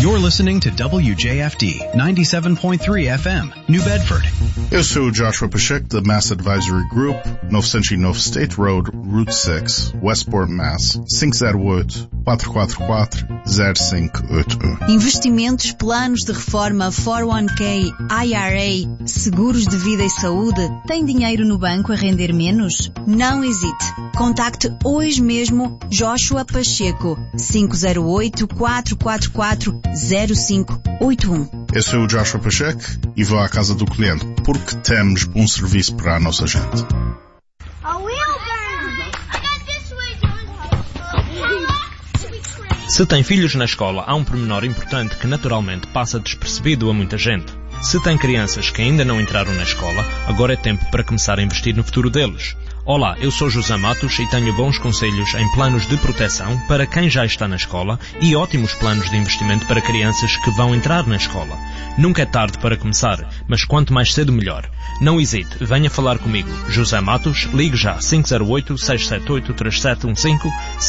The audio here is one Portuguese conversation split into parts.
You're listening to WJFD 97.3 FM, New Bedford. Eu sou o Joshua Pacheco da Mass Advisory Group, 909 State Road, Route 6, Westport, Mass. 508-444-0581. Investimentos, planos de reforma, 401k, IRA, seguros de vida e saúde. Tem dinheiro no banco a render menos? Não hesite. Contacte hoje mesmo Joshua Pacheco, 508-444-0581. Eu sou o Joshua Pacheco e vou à casa do cliente porque temos um serviço para a nossa gente. Se tem filhos na escola, há um pormenor importante que naturalmente passa despercebido a muita gente. Se tem crianças que ainda não entraram na escola, agora é tempo para começar a investir no futuro deles. Olá, eu sou José Matos e tenho bons conselhos em planos de proteção para quem já está na escola e ótimos planos de investimento para crianças que vão entrar na escola. Nunca é tarde para começar, mas quanto mais cedo melhor. Não hesite, venha falar comigo. José Matos, ligue já 508-678-3715,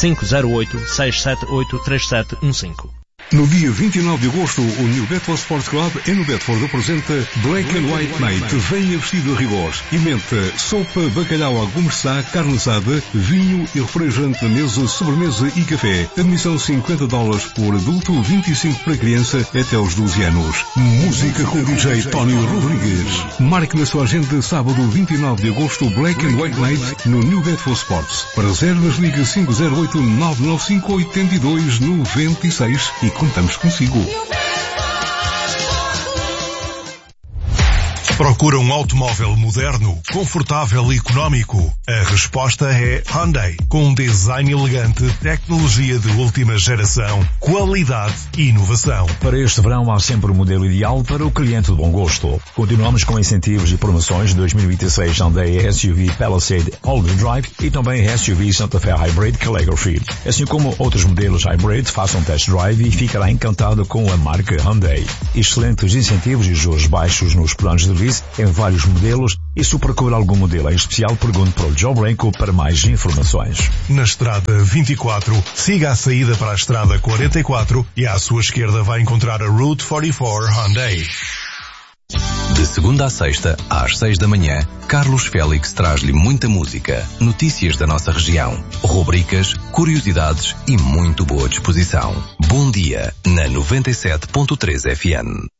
508-678-3715. No dia 29 de agosto, o New Bedford Sports Club em New Bedford apresenta Black and White Night. Venha vestido a rigor. Emenda sopa, bacalhau à gourmet, carne assada, vinho e refrigerante na mesa, sobremesa e café. Admissão $50 por adulto, 25 para criança até aos 12 anos. Música com o DJ Tony Rodrigues. Marque na sua agenda sábado 29 de agosto Black and White Night no New Bedford Sports. Para reservas liga 508-995-8296 e contamos consigo. Procura um automóvel moderno, confortável e económico? A resposta é Hyundai. Com um design elegante, tecnologia de última geração, qualidade e inovação. Para este verão há sempre o modelo ideal para o cliente de bom gosto. Continuamos com incentivos e promoções de 2026 Hyundai SUV Palisade All-Wheel Drive e também SUV Santa Fe Hybrid Calligraphy. Assim como outros modelos Hybrid, faça um test drive e ficará encantado com a marca Hyundai. Excelentes incentivos e juros baixos nos planos de lease em vários modelos e se procura algum modelo em especial, pergunte para o Joe Branco para mais informações. Na estrada 24, siga a saída para a estrada 44 e à sua esquerda vai encontrar a Route 44 Hyundai. De segunda a sexta, às 6 da manhã, Carlos Félix traz-lhe muita música, notícias da nossa região, rubricas, curiosidades e muito boa disposição. Bom dia, na 97.3 FM.